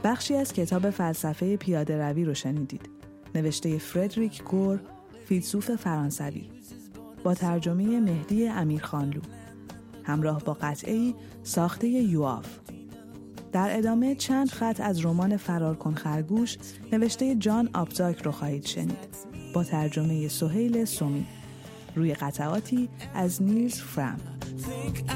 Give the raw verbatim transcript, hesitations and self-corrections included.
بخشی از کتاب فلسفه پیاده روی رو شنیدید. نوشته فردریک گور، فیلسوف فرانسوی، با ترجمه مهدی امیرخانلو، همراه با قطعه‌ای ساخته یواف. در ادامه چند خط از رمان فرار کن خرگوش نوشته جان آبزاک رو خواهید شنید، با ترجمه سهیل سومی، روی قطعاتی از نیلز فرام.